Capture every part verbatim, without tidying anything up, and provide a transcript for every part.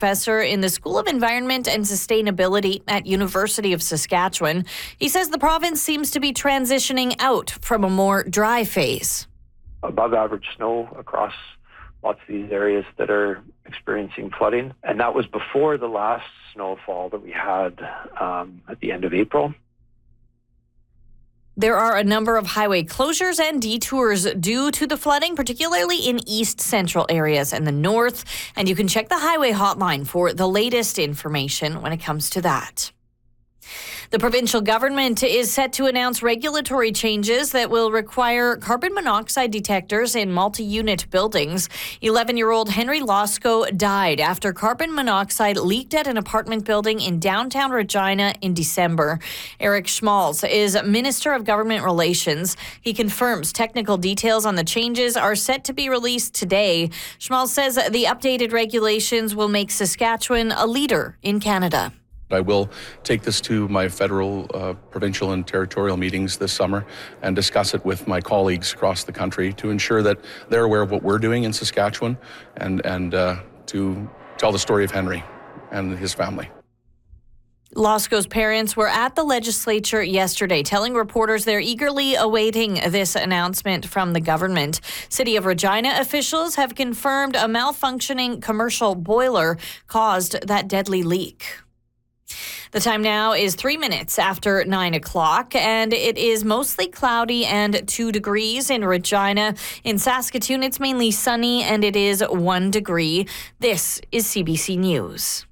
professor in the School of Environment and Sustainability at University of Saskatchewan. He says the province seems to be transitioning out from a more dry phase. Above average snow across lots of these areas that are experiencing flooding. And that was before the last snowfall that we had um, at the end of April. There are a number of highway closures and detours due to the flooding, particularly in east central areas and the north. And you can check the highway hotline for the latest information when it comes to that. The provincial government is set to announce regulatory changes that will require carbon monoxide detectors in multi-unit buildings. eleven-year-old Henry Losco died after carbon monoxide leaked at an apartment building in downtown Regina in December. Eric Schmalz is Minister of Government Relations. He confirms technical details on the changes are set to be released today. Schmalz says the updated regulations will make Saskatchewan a leader in Canada. I will take this to my federal, uh, provincial and territorial meetings this summer and discuss it with my colleagues across the country to ensure that they're aware of what we're doing in Saskatchewan and, and uh, to tell the story of Henry and his family. Losco's parents were at the legislature yesterday, telling reporters they're eagerly awaiting this announcement from the government. City of Regina officials have confirmed a malfunctioning commercial boiler caused that deadly leak. The time now is three minutes after nine o'clock, and it is mostly cloudy and two degrees in Regina. In Saskatoon, it's mainly sunny, and it is one degree. This is C B C News.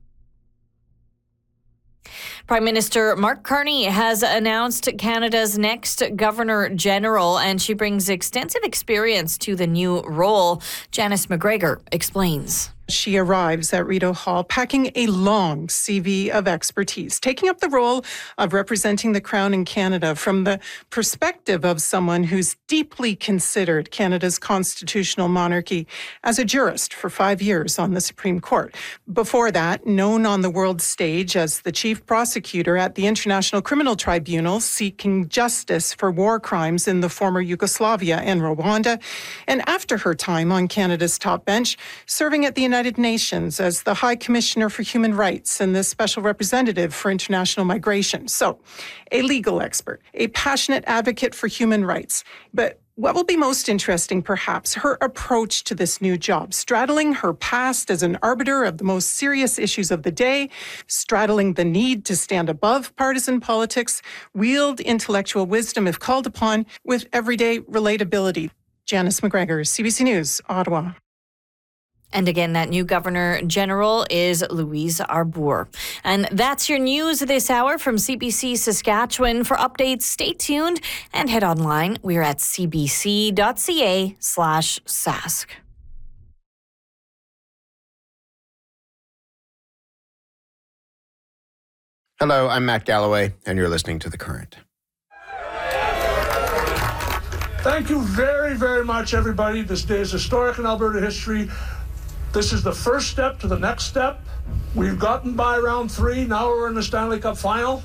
Prime Minister Mark Carney has announced Canada's next Governor General, and she brings extensive experience to the new role. Janice McGregor explains. She arrives at Rideau Hall packing a long C V of expertise, taking up the role of representing the Crown in Canada from the perspective of someone who's deeply considered Canada's constitutional monarchy as a jurist for five years on the Supreme Court. Before that, known on the world stage as the chief prosecutor at the International Criminal Tribunal, seeking justice for war crimes in the former Yugoslavia and Rwanda, and after her time on Canada's top bench, serving at the United United Nations as the High Commissioner for Human Rights and the Special Representative for International Migration. So, a legal expert, a passionate advocate for human rights. But what will be most interesting, perhaps, her approach to this new job, straddling her past as an arbiter of the most serious issues of the day, straddling the need to stand above partisan politics, wield intellectual wisdom if called upon, with everyday relatability. Janice McGregor, C B C News, Ottawa. And again, that new Governor General is Louise Arbour. And that's your news this hour from C B C Saskatchewan. For updates, stay tuned and head online. We're at cbc.ca slash sask. Hello, I'm Matt Galloway, and you're listening to The Current. Thank you very, very much, everybody. This day is historic in Alberta history. This is the first step to the next step. We've gotten by round three. Now we're in the Stanley Cup final.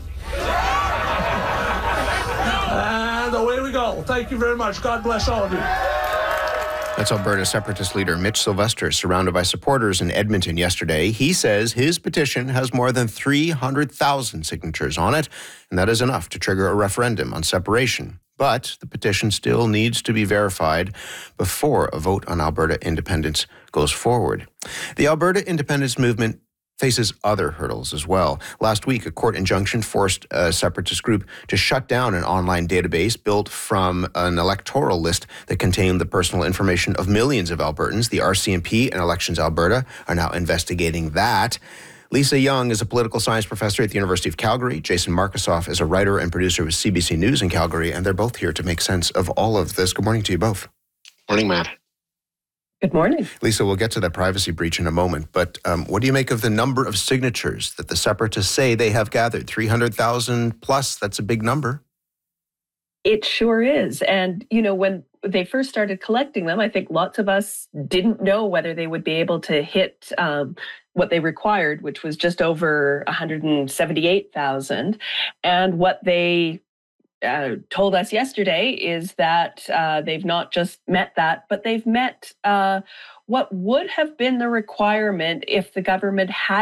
And away we go. Thank you very much. God bless all of you. That's Alberta Separatist leader Mitch Sylvester, surrounded by supporters in Edmonton yesterday. He says his petition has more than three hundred thousand signatures on it, and that is enough to trigger a referendum on separation. But the petition still needs to be verified before a vote on Alberta independence goes forward. The Alberta independence movement faces other hurdles as well. Last week, a court injunction forced a separatist group to shut down an online database built from an electoral list that contained the personal information of millions of Albertans. The R C M P and Elections Alberta are now investigating that. Lisa Young is a political science professor at the University of Calgary. Jason Markusoff is a writer and producer with C B C News in Calgary, and they're both here to make sense of all of this. Good morning to you both. Morning, Matt. Good morning. Lisa, we'll get to that privacy breach in a moment, but um, what do you make of the number of signatures that the separatists say they have gathered? three hundred thousand plus, that's a big number. It sure is. And, you know, when they first started collecting them, I think lots of us didn't know whether they would be able to hit um, what they required, which was just over one hundred seventy-eight thousand. And what they uh, told us yesterday is that uh, they've not just met that, but they've met uh, what would have been the requirement if the government had